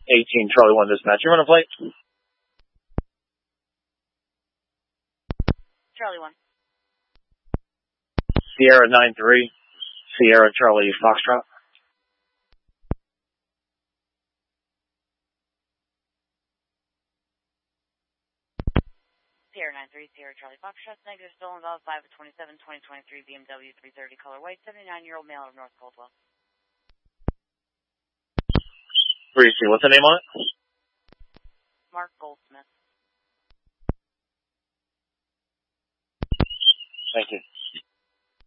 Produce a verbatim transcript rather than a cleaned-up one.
eighteen Charlie one dispatch. You run a plate? Charlie one. Sierra nine three. Sierra Charlie Foxtrot. Sierra nine three, Sierra Charlie Foxtrot. Negative stolen valve five of twenty-seven, twenty twenty-three B M W three thirty color white, seventy-nine-year-old male of North Coldwell. three C, what's the name on it? Mark Goldsmith. Thank you.